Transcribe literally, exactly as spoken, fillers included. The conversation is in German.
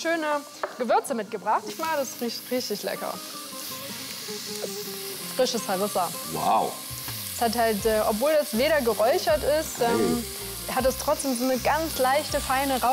schöne Gewürze mitgebracht. Ich mag, das riecht richtig lecker. Frisches Harissa. Wow. Es hat halt, äh, obwohl es weder geräuchert ist, ähm, hat es trotzdem so eine ganz leichte, feine Rauch.